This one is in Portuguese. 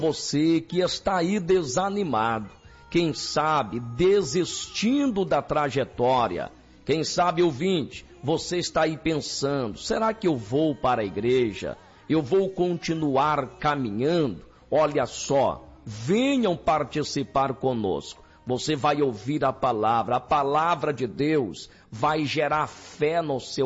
Você que está aí desanimado, quem sabe desistindo da trajetória, quem sabe ouvinte, você está aí pensando, será que eu vou para a igreja? Eu vou continuar caminhando? Olha só, venham participar conosco. Você vai ouvir a palavra de Deus vai gerar fé no seu